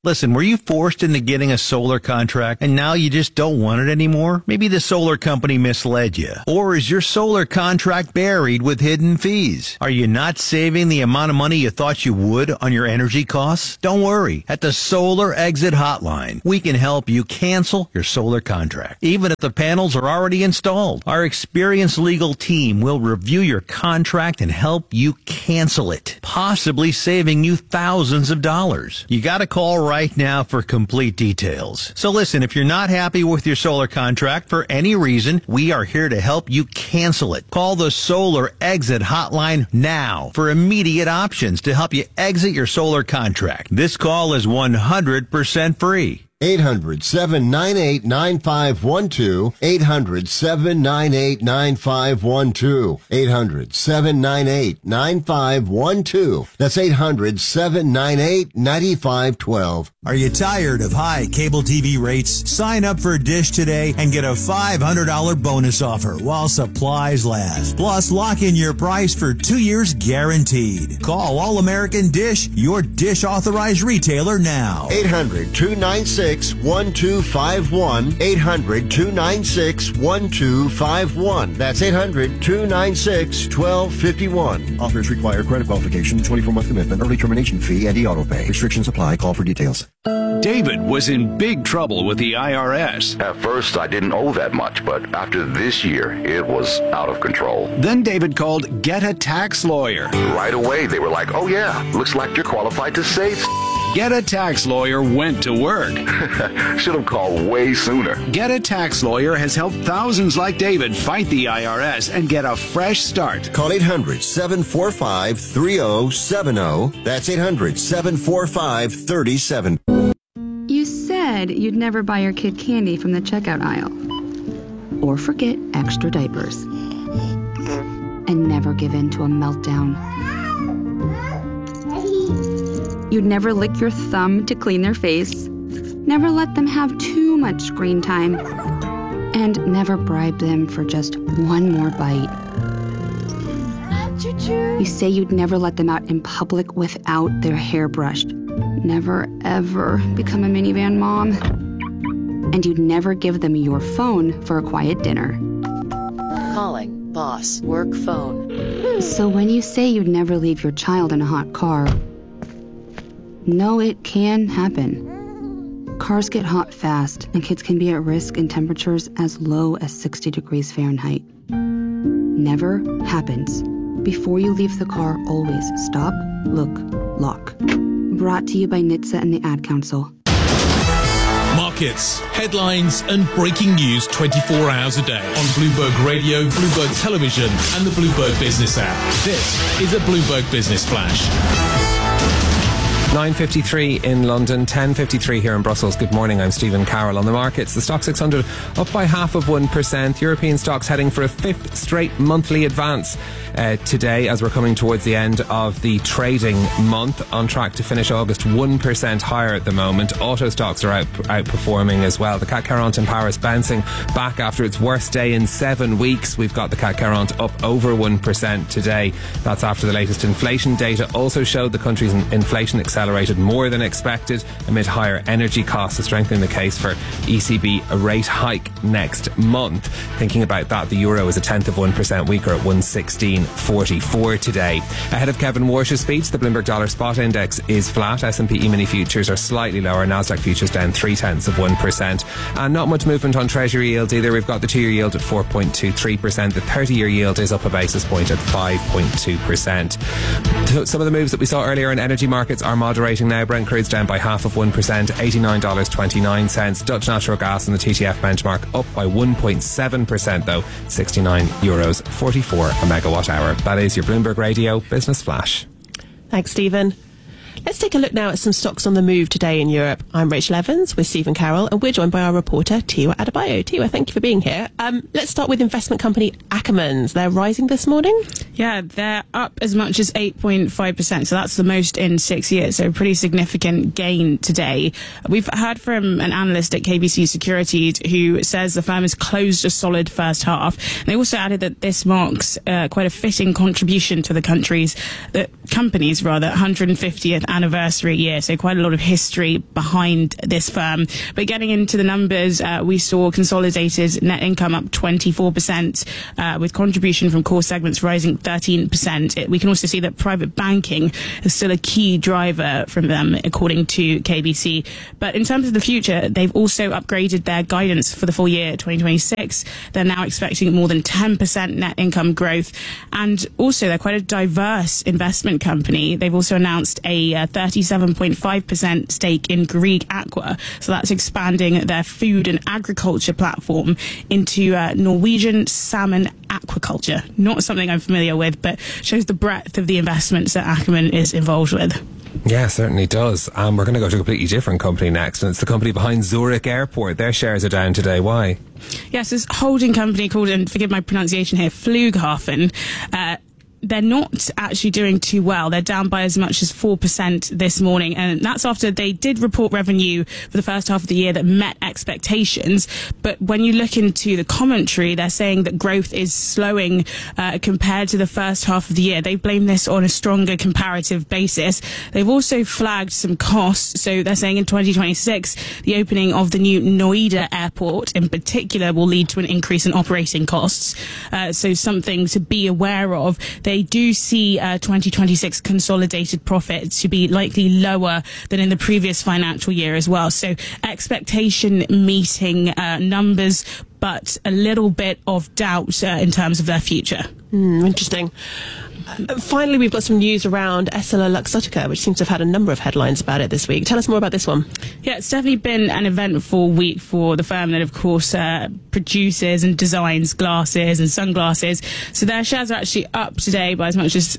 Listen, were you forced into getting a solar contract and now you just don't want it anymore? Maybe the solar company misled you. Or is your solar contract buried with hidden fees? Are you not saving the amount of money you thought you would on your energy costs? Don't worry. At the Solar Exit Hotline, we can help you cancel your solar contract, even if the panels are already installed. Our experienced legal team will review your contract and help you cancel it, possibly saving you thousands of dollars. You got to call right now for complete details. So listen, if you're not happy with your solar contract for any reason, we are here to help you cancel it. Call the Solar Exit Hotline now for immediate options to help you exit your solar contract. This call is 100% free. 800-798-9512. 800-798-9512. 800-798-9512. That's 800-798-9512. Are you tired of high cable TV rates? Sign up for Dish today and get a $500 bonus offer while supplies last. Plus, lock in your price for 2 years guaranteed. Call All American Dish, your Dish authorized retailer now. 800-296-1251. 800-296-1251. That's 800-296-1251. Offers require credit qualification, 24-month commitment, early termination fee, and e-auto pay. Restrictions apply. Call for details. David was in big trouble with the IRS. At first, I didn't owe that much, but after this year, it was out of control. Then David called Get a Tax Lawyer. Right away, they were like, oh yeah, looks like you're qualified to save. Get a Tax Lawyer went to work. Should have called way sooner. Get a Tax Lawyer has helped thousands like David fight the IRS and get a fresh start. Call 800-745-3070. That's 800-745-3070. You said you'd never buy your kid candy from the checkout aisle. Or forget extra diapers. And never give in to a meltdown. You'd never lick your thumb to clean their face. Never let them have too much screen time. And never bribe them for just one more bite. You say you'd never let them out in public without their hair brushed. Never, ever become a minivan mom. And you'd never give them your phone for a quiet dinner. Calling boss work phone. So when you say you'd never leave your child in a hot car, no, it can happen. Cars get hot fast, and kids can be at risk in temperatures as low as 60 degrees Fahrenheit. Never happens. Before you leave the car, always stop, look, lock. Brought to you by NHTSA and the Ad Council. Markets, headlines and breaking news 24 hours a day on Bloomberg Radio, Bloomberg Television and the Bloomberg Business app. This is a Bloomberg Business Flash. 9:53 in London, 10:53 here in Brussels. Good morning, I'm Stephen Carroll. On the markets, the Stoxx 600 up by 0.5%. European stocks heading for a fifth straight monthly advance today as we're coming towards the end of the trading month. On track to finish August 1% higher at the moment. Auto stocks are outperforming as well. The CAC 40 in Paris bouncing back after its worst day in 7 weeks. We've got the CAC 40 up over 1% today. That's after the latest inflation data also showed the country's inflation accelerated more than expected amid higher energy costs, strengthening the case for ECB a rate hike next month. Thinking about that, the euro is 0.1% weaker at 116.44 today. Ahead of Kevin Warsh's speech, the Bloomberg Dollar Spot Index is flat. S&P E-mini futures are slightly lower. Nasdaq futures down 0.3%. And not much movement on Treasury yields either. We've got the 2-year yield at 4.23%. The 30-year yield is up a basis point at 5.2%. Some of the moves that we saw earlier in energy markets are moderating now. Brent crude's down by 0.5%, $89.29. Dutch natural gas and the TTF benchmark up by 1.7% though, €69.44 a megawatt hour. That is your Bloomberg Radio Business Flash. Thanks, Stephen. Let's take a look now at some stocks on the move today in Europe. I'm Rachel Evans with Stephen Carroll, and we're joined by our reporter, Tiwa Adebayo. Tiwa, thank you for being here. Let's start with investment company Ackermans. They're rising this morning. Yeah, they're up as much as 8.5%, so that's the most in 6 years, so a pretty significant gain today. We've heard from an analyst at KBC Securities who says the firm has closed a solid first half. And they also added that this marks quite a fitting contribution to the company's 150th anniversary year, so quite a lot of history behind this firm. But getting into the numbers, we saw consolidated net income up 24%, with contribution from core segments rising 13%. We can also see that private banking is still a key driver from them, according to KBC. But in terms of the future, they've also upgraded their guidance for the full year 2026. They're now expecting more than 10% net income growth. And also, they're quite a diverse investment company. They've also announced a 37.5% stake in Grieg Aqua. So that's expanding their food and agriculture platform into Norwegian salmon aquaculture. Not something I'm familiar with, but shows the breadth of the investments that Ackerman is involved with. Yeah, certainly does. We're going to go to a completely different company next, and it's the company behind Zurich Airport. Their shares are down today. Why? Yes, this holding company called, and forgive my pronunciation here, Flughafen, they're not actually doing too well. They're down by as much as 4% this morning, and that's after they did report revenue for the first half of the year that met expectations. But when you look into the commentary, they're saying that growth is slowing compared to the first half of the year. They blame this on a stronger comparative basis. They've also flagged some costs, so they're saying in 2026 the opening of the new Noida airport in particular will lead to an increase in operating costs, so something to be aware of. They do see 2026 consolidated profit to be likely lower than in the previous financial year as well. So expectation meeting numbers, but a little bit of doubt in terms of their future. Interesting. Finally, we've got some news around EssilorLuxottica, which seems to have had a number of headlines about it this week. Tell us more about this one. Yeah, it's definitely been an eventful week for the firm that, of course, produces and designs glasses and sunglasses. So their shares are actually up today by as much as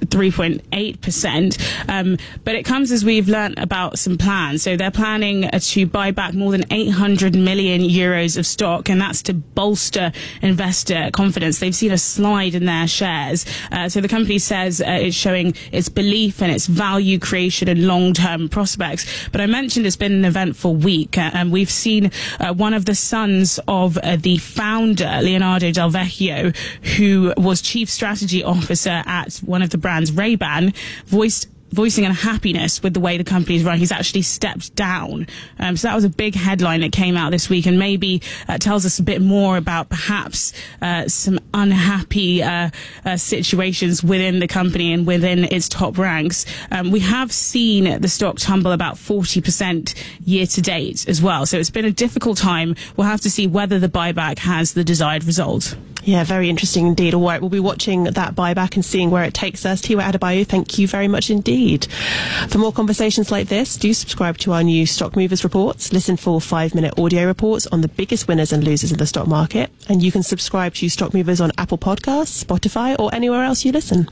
3.8%. But it comes as we've learnt about some plans. So they're planning to buy back more than 800 million euros of stock, and that's to bolster investor confidence. They've seen a slide in their shares. So the company says it's showing its belief in its value creation and long-term prospects. But I mentioned it's been an eventful week, and we've seen one of the sons of the founder, Leonardo Del Vecchio, who was chief strategy officer at one of the brands, Ray-Ban, voicing unhappiness with the way the company is run. He's actually stepped down. So that was a big headline that came out this week, and maybe tells us a bit more about perhaps some unhappy situations within the company and within its top ranks. We have seen the stock tumble about 40% year to date as well. So it's been a difficult time. We'll have to see whether the buyback has the desired result. Yeah, very interesting indeed. All right, we'll be watching that buyback and seeing where it takes us. Tiwa Adebayo, thank you very much indeed. For more conversations like this, do subscribe to our new Stock Movers reports. Listen for 5-minute audio reports on the biggest winners and losers in the stock market. And you can subscribe to Stock Movers on Apple Podcasts, Spotify, or anywhere else you listen.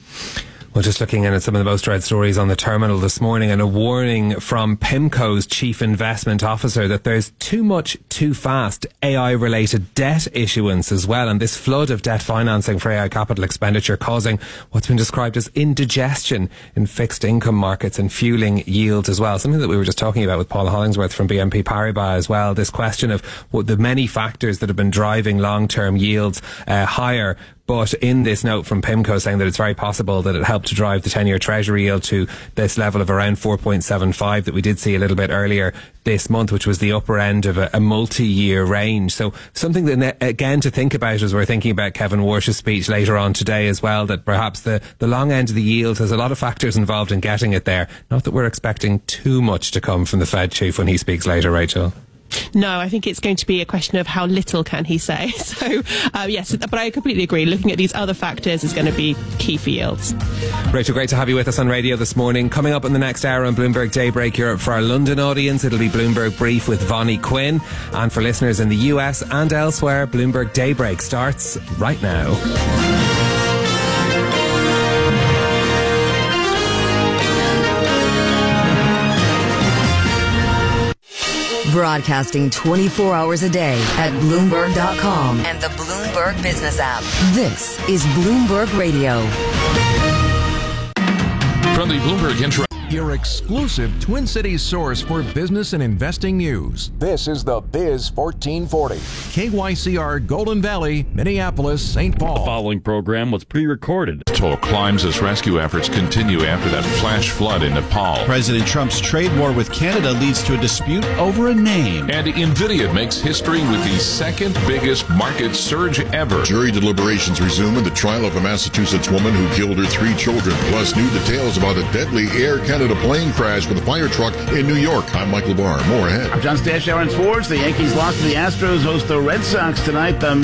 Well, just looking in at some of the most read stories on the terminal this morning, and a warning from PIMCO's chief investment officer that there's too much, too fast AI-related debt issuance as well, and this flood of debt financing for AI capital expenditure causing what's been described as indigestion in fixed income markets and fueling yields as well. Something that we were just talking about with Paul Hollingsworth from BNP Paribas as well. This question of what the many factors that have been driving long-term yields higher. But in this note from PIMCO saying that it's very possible that it helped to drive the 10-year Treasury yield to this level of around 4.75 that we did see a little bit earlier this month, which was the upper end of a multi-year range. So something that, again, to think about as we're thinking about Kevin Warsh's speech later on today as well, that perhaps the long end of the yield has a lot of factors involved in getting it there. Not that we're expecting too much to come from the Fed chief when he speaks later, Rachel. No, I think it's going to be a question of how little can he say. So, yes, but I completely agree. Looking at these other factors is going to be key for yields. Rachel, great to have you with us on radio this morning. Coming up in the next hour on Bloomberg Daybreak Europe for our London audience, it'll be Bloomberg Brief with Vonnie Quinn. And for listeners in the US and elsewhere, Bloomberg Daybreak starts right now. Broadcasting 24 hours a day at Bloomberg.com and the Bloomberg Business app. This is Bloomberg Radio. From the Bloomberg Intro. Your exclusive Twin Cities source for business and investing news. This is the Biz 1440. KYCR, Golden Valley, Minneapolis, St. Paul. The following program was pre-recorded. Toll climbs as rescue efforts continue after that flash flood in Nepal. President Trump's trade war with Canada leads to a dispute over a name. And NVIDIA makes history with the second biggest market surge ever. Jury deliberations resume in the trial of a Massachusetts woman who killed her 3 children. Plus, new details about a deadly Air Canada plane crash with a fire truck in New York. I'm Michael Barr. More ahead. I'm John Stashower in sports. The Yankees lost to the Astros, host the Red Sox tonight. The